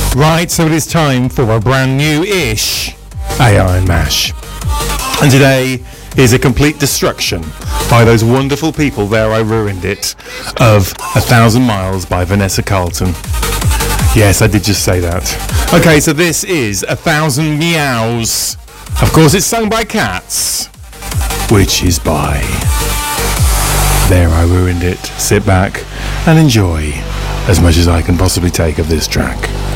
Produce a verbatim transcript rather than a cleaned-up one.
Right, so it is time for a brand new-ish A I Mash. And today is a complete destruction by those wonderful people, There I Ruined It, of A Thousand Miles by Vanessa Carlton. Yes, I did just say that. Okay, so this is A Thousand Meows. Of course, it's sung by cats, which is by There I Ruined It. Sit back and enjoy as much as I can possibly take of this track.